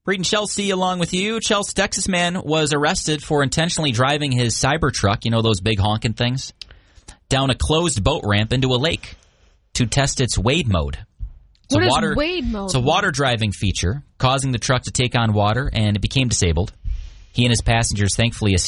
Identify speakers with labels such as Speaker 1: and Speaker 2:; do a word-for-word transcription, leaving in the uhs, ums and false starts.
Speaker 1: Reading Chelsea along with you. Chelsea, Texas man was arrested for intentionally driving his Cybertruck, you know those big honking things, down a closed boat ramp into a lake to test its wade mode. It's
Speaker 2: what
Speaker 1: a
Speaker 2: is
Speaker 1: water,
Speaker 2: wade mode?
Speaker 1: It's a water driving feature, causing the truck to take on water, and it became disabled. He and his passengers thankfully